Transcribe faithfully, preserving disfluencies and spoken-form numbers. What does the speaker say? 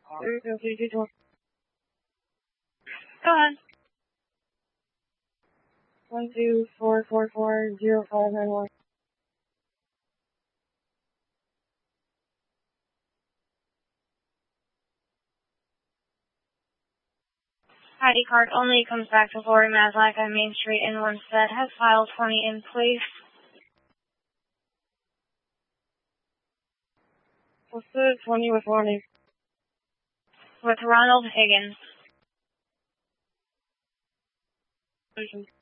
Go ahead. One two four four four zero five nine one. I D card only comes back to Lori Maslak on Main Street in Winstead. Has file twenty in place. Posted twenty with warning. With Ronald Higgins.